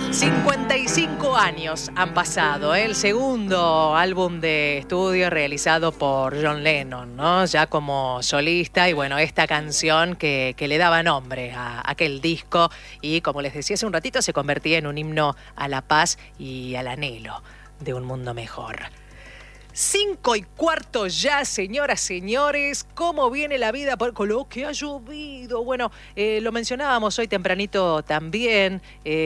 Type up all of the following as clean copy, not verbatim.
55 años han pasado, el segundo álbum de estudio realizado por John Lennon, ¿no? Ya como solista, y bueno, esta canción que le daba nombre a aquel disco y, como les decía hace un ratito, se convertía en un himno a la paz y al anhelo de un mundo mejor. 5:15 ya, señoras, señores. ¿Cómo viene la vida por Colón? Que ha llovido. Bueno, lo mencionábamos hoy tempranito también.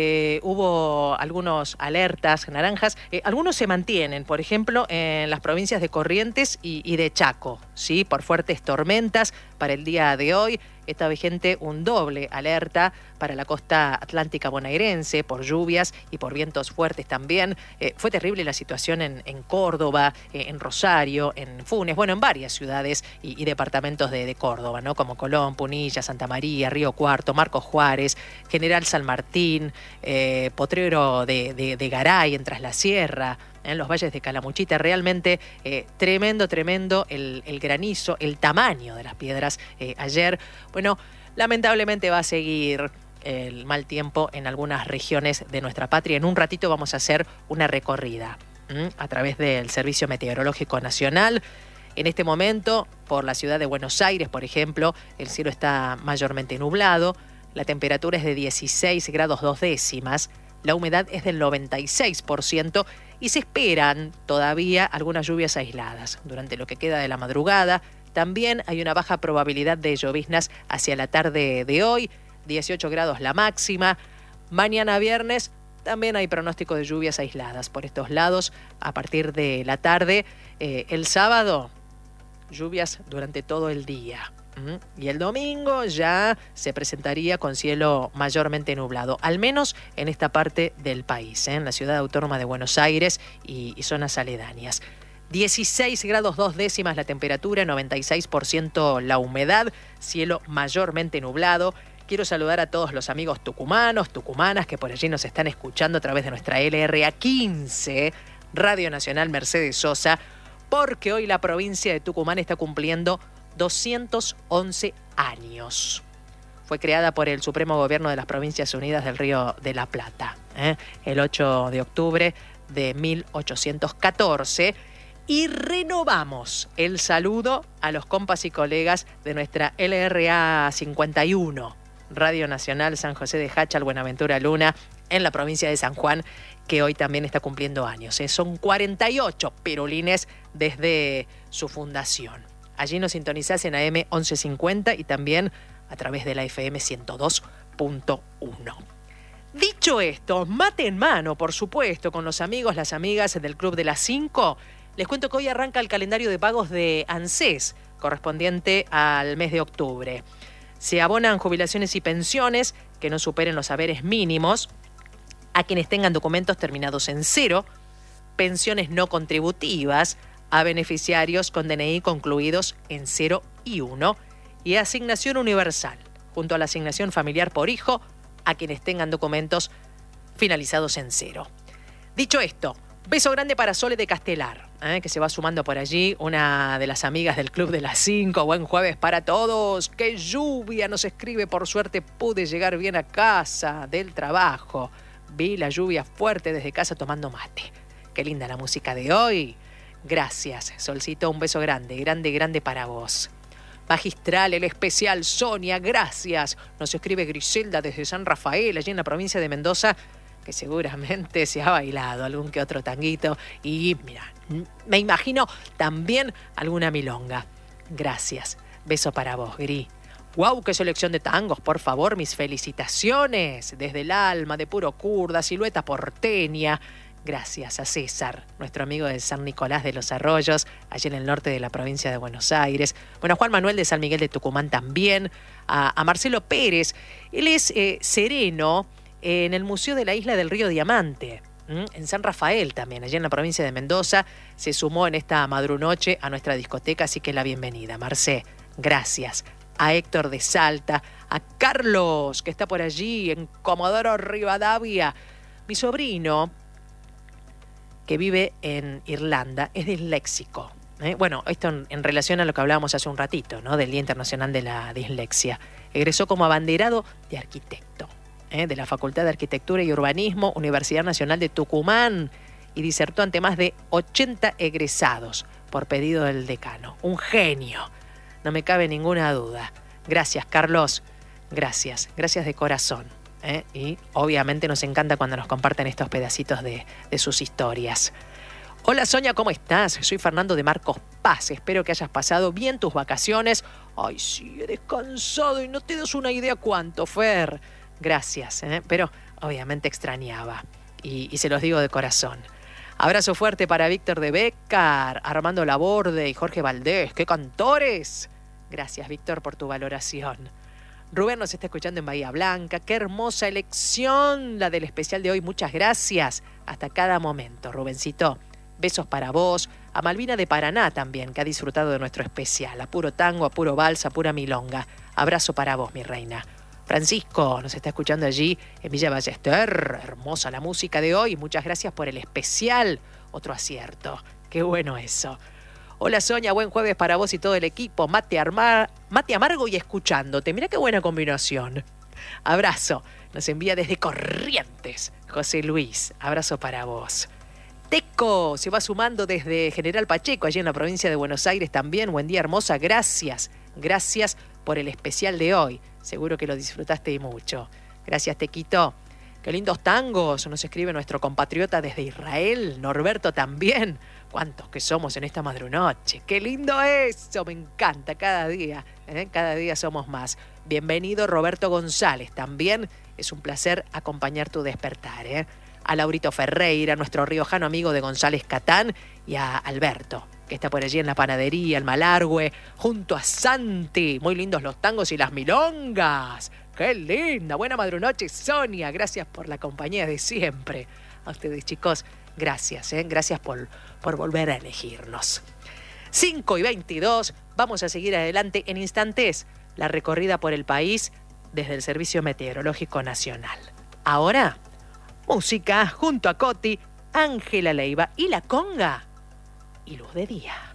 Hubo algunos alertas naranjas. Algunos se mantienen, por ejemplo, en las provincias de Corrientes y de Chaco, ¿sí? Por fuertes tormentas para el día de hoy. Está vigente un doble alerta para la costa atlántica bonaerense por lluvias y por vientos fuertes también. Fue terrible la situación en Córdoba, en Rosario, en Funes, bueno, en varias ciudades y departamentos de Córdoba, ¿no? Como Colón, Punilla, Santa María, Río Cuarto, Marcos Juárez, General San Martín, Potrero de Garay, en Tras la Sierra, en los valles de Calamuchita. Realmente tremendo el granizo, el tamaño de las piedras ayer. Bueno, lamentablemente va a seguir el mal tiempo en algunas regiones de nuestra patria. En un ratito vamos a hacer una recorrida a través del Servicio Meteorológico Nacional. En este momento, por la ciudad de Buenos Aires, por ejemplo, el cielo está mayormente nublado, la temperatura es de 16 grados 2 décimas, la humedad es del 96% y se esperan todavía algunas lluvias aisladas durante lo que queda de la madrugada. También hay una baja probabilidad de lloviznas hacia la tarde de hoy, 18 grados la máxima. Mañana viernes también hay pronóstico de lluvias aisladas por estos lados a partir de la tarde. El sábado, lluvias durante todo el día. Y el domingo ya se presentaría con cielo mayormente nublado, al menos en esta parte del país, en la ciudad autónoma de Buenos Aires y zonas aledañas. 16 grados 2 décimas la temperatura, 96% la humedad, cielo mayormente nublado. Quiero saludar a todos los amigos tucumanos, tucumanas que por allí nos están escuchando a través de nuestra LRA 15, Radio Nacional Mercedes Sosa, porque hoy la provincia de Tucumán está cumpliendo 211 años. Fue creada por el Supremo Gobierno de las Provincias Unidas del Río de la Plata, el 8 de octubre de 1814. Y renovamos el saludo a los compas y colegas de nuestra LRA 51, Radio Nacional San José de Jáchal, Buenaventura Luna, en la provincia de San Juan, que hoy también está cumpliendo años. Son 48 pirulines desde su fundación. Allí nos sintonizás en AM 1150 y también a través de la FM 102.1. Dicho esto, mate en mano, por supuesto, con los amigos, las amigas del Club de las 5. Les cuento que hoy arranca el calendario de pagos de ANSES, correspondiente al mes de octubre. Se abonan jubilaciones y pensiones que no superen los haberes mínimos a quienes tengan documentos terminados en 0, pensiones no contributivas a beneficiarios con DNI concluidos en 0 y 1, y asignación universal, junto a la asignación familiar por hijo, a quienes tengan documentos finalizados en 0. Dicho esto, beso grande para Sole de Castelar, que se va sumando por allí, una de las amigas del Club de las 5. Buen jueves para todos. ¡Qué lluvia! Nos escribe, por suerte pude llegar bien a casa del trabajo. Vi la lluvia fuerte desde casa tomando mate. Qué linda la música de hoy. Gracias, Solcito, un beso grande, grande para vos. Magistral, el especial, Sonia, gracias. Nos escribe Griselda desde San Rafael, allí en la provincia de Mendoza, que seguramente se ha bailado algún que otro tanguito y, mira, me imagino también alguna milonga. Gracias. Beso para vos, Gri. ¡Guau! ¡Qué selección de tangos! Por favor, mis felicitaciones. Desde el alma, de puro kurda, silueta porteña. Gracias a César, nuestro amigo de San Nicolás de los Arroyos, allí en el norte de la provincia de Buenos Aires. Bueno, a Juan Manuel de San Miguel de Tucumán también. A Marcelo Pérez. Él es sereno en el Museo de la Isla del Río Diamante, en San Rafael también, allí en la provincia de Mendoza. Se sumó en esta madrunoche a nuestra discoteca, así que la bienvenida, Marcé. Gracias. A Héctor de Salta, a Carlos, que está por allí, en Comodoro Rivadavia. Mi sobrino, que vive en Irlanda, es disléxico. Bueno, esto en relación a lo que hablábamos hace un ratito, ¿no? Del Día Internacional de la Dislexia. Egresó como abanderado de arquitecto. de la Facultad de Arquitectura y Urbanismo, Universidad Nacional de Tucumán, y disertó ante más de 80 egresados por pedido del decano. Un genio, no me cabe ninguna duda. Gracias, Carlos. Gracias de corazón. Y obviamente nos encanta cuando nos comparten estos pedacitos de sus historias. Hola Sonia, ¿cómo estás? Soy Fernando de Marcos Paz. Espero que hayas pasado bien tus vacaciones. Ay, sí, he descansado y no te das una idea cuánto, Fer. Gracias, pero obviamente extrañaba. Y se los digo de corazón. Abrazo fuerte para Víctor de Bécar, Armando Laborde y Jorge Valdés. ¡Qué cantores! Gracias, Víctor, por tu valoración. Rubén nos está escuchando en Bahía Blanca. ¡Qué hermosa elección la del especial de hoy! Muchas gracias. Hasta cada momento, Rubencito. Besos para vos. A Malvina de Paraná también, que ha disfrutado de nuestro especial. A puro tango, a puro vals, a pura milonga. Abrazo para vos, mi reina. Francisco nos está escuchando allí en Villa Ballester. Hermosa la música de hoy. Muchas gracias por el especial. Otro acierto. Qué bueno eso. Hola Sonia, buen jueves para vos y todo el equipo. Mate amargo y escuchándote. Mirá qué buena combinación. Abrazo. Nos envía desde Corrientes José Luis. Abrazo para vos. Teco se va sumando desde General Pacheco, allí en la provincia de Buenos Aires también. Buen día, hermosa. Gracias por el especial de hoy. Seguro que lo disfrutaste y mucho. Gracias, Tequito. Qué lindos tangos nos escribe nuestro compatriota desde Israel, Norberto también. Cuántos que somos en esta madrunoche. Qué lindo eso, me encanta cada día. Cada día somos más. Bienvenido, Roberto González. También es un placer acompañar tu despertar. A Laurito Ferreira, nuestro riojano amigo de González Catán, y a Alberto, que está por allí en la panadería, el Malargüe, junto a Santi. Muy lindos los tangos y las milongas. ¡Qué linda! Buena madrunoche, Sonia. Gracias por la compañía de siempre. A ustedes, chicos, gracias. Gracias por volver a elegirnos. 5:22, vamos a seguir adelante en instantes. La recorrida por el país desde el Servicio Meteorológico Nacional. Ahora, música junto a Coti, Ángela Leiva y La Conga y Luz de Día.